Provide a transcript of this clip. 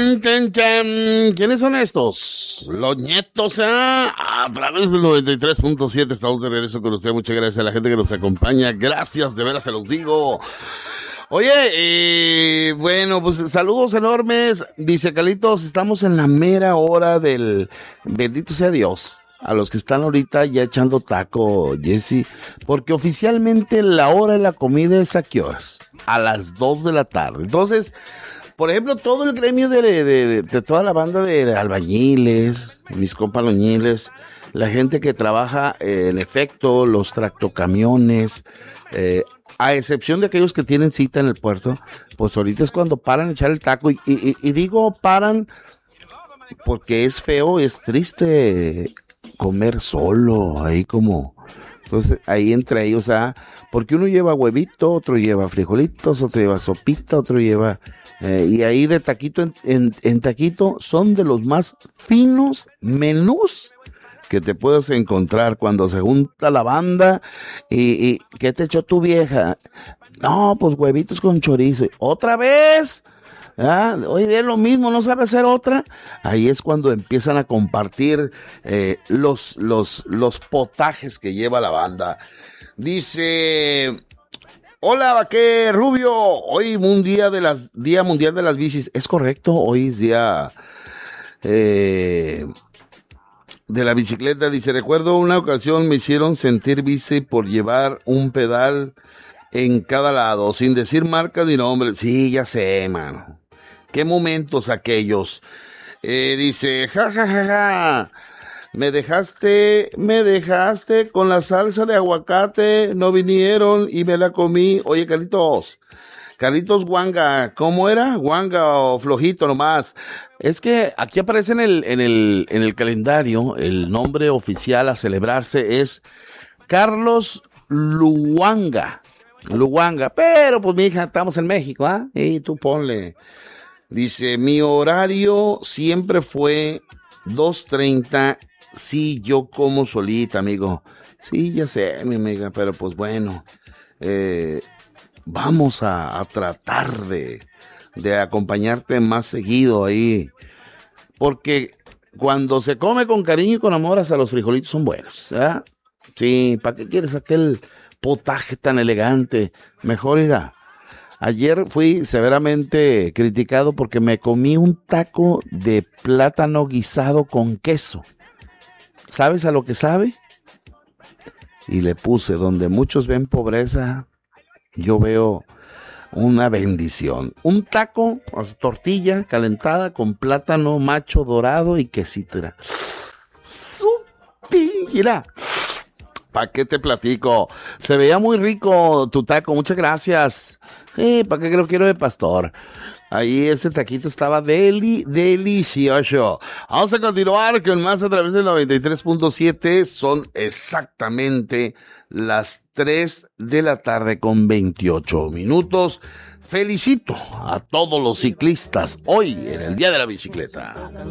¿Quiénes son estos? Los nietos, a través del 93.7 estamos de regreso con usted. Muchas gracias a la gente que nos acompaña. Gracias, de veras se los digo. Oye, bueno, pues saludos enormes. Dice Carlitos, estamos en la mera hora del bendito sea Dios. A los que están ahorita ya echando taco, Jesse, porque oficialmente la hora de la comida es ¿a qué horas? A las 2 de la tarde. Entonces, por ejemplo, todo el gremio de toda la banda de albañiles, mis compas albañiles, la gente que trabaja en efecto, los tractocamiones, a excepción de aquellos que tienen cita en el puerto, pues ahorita es cuando paran a echar el taco. Y digo paran porque es feo, es triste comer solo, ahí como... Entonces, ahí entre ellos, porque uno lleva huevito, otro lleva frijolitos, otro lleva sopita, otro lleva... y ahí de taquito en taquito son de los más finos menús que te puedes encontrar cuando se junta la banda. Y ¿qué te echó tu vieja? No, pues huevitos con chorizo. ¿Otra vez? Oye, es lo mismo, ¿no sabe hacer otra? Ahí es cuando empiezan a compartir los potajes que lleva la banda. Dice... Hola, Vaquer Rubio. Hoy Día Mundial de las Bicis. Es correcto, hoy es día de la bicicleta. Dice, recuerdo una ocasión me hicieron sentir bici por llevar un pedal en cada lado, sin decir marcas ni nombres. Sí, ya sé, mano. Qué momentos aquellos. Dice, ja. Me dejaste con la salsa de aguacate, no vinieron y me la comí. Oye, Carlitos Guanga, ¿cómo era? Guanga o flojito nomás. Es que aquí aparece en el calendario, el nombre oficial a celebrarse es Carlos Luanga, pero pues mija, estamos en México, y tú ponle. Dice, mi horario siempre fue 2:30. Sí, yo como solita, amigo. Sí, ya sé, mi amiga, pero pues bueno, vamos a tratar de acompañarte más seguido ahí, porque cuando se come con cariño y con amor, hasta los frijolitos son buenos, ¿verdad? Sí, ¿para qué quieres aquel potaje tan elegante? Mejor irá. Ayer fui severamente criticado porque me comí un taco de plátano guisado con queso. ¿Sabes a lo que sabe? Y le puse, donde muchos ven pobreza, yo veo una bendición. Un taco, tortilla calentada con plátano macho dorado y quesito. Mira, ¿para qué te platico? Se veía muy rico tu taco, muchas gracias. ¿Para qué lo quiero de pastor? Ahí ese taquito estaba delicioso. Vamos a continuar con más a través del 93.7. Son exactamente las 3 de la tarde con 28 minutos. Felicito a todos los ciclistas hoy en el Día de la Bicicleta.